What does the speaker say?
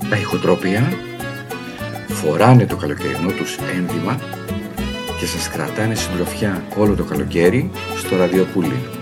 Τα ηχοτρόπια φοράνε το καλοκαιρινό τους ένδυμα και σας κρατάνε συντροφιά όλο το καλοκαίρι στο ραδιοπούλι.